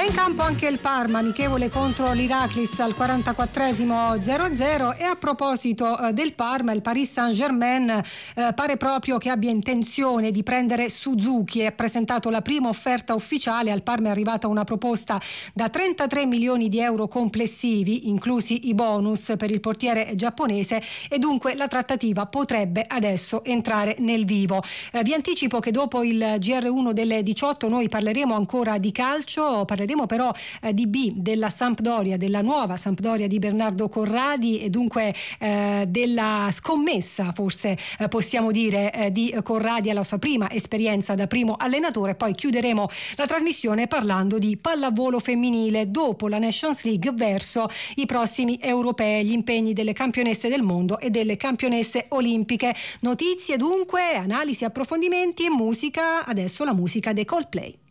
in campo anche il Parma, amichevole contro l'Iraklis al 44esimo 0-0. E a proposito del Parma, il Paris Saint-Germain pare proprio che abbia intenzione di prendere Suzuki e ha presentato la prima offerta ufficiale. Al Parma è arrivata una proposta da 33 milioni di euro complessivi, inclusi i bonus per il portiere giapponese, e dunque la trattativa potrebbe adesso entrare nel vivo. Vi anticipo che dopo il GR1 delle 18 noi parleremo ancora di calcio, parleremo però di B, della Sampdoria, della nuova Sampdoria di Bernardo Corradi, e dunque della scommessa, forse possiamo dire, di Corradi alla sua prima esperienza da primo allenatore. Poi chiuderemo la trasmissione parlando di pallavolo femminile dopo la Nations League verso i prossimi europei, gli impegni delle campionesse del mondo e delle campionesse olimpiche. Notizie dunque, analisi, approfondimenti e musica. Adesso la musica dei Coldplay.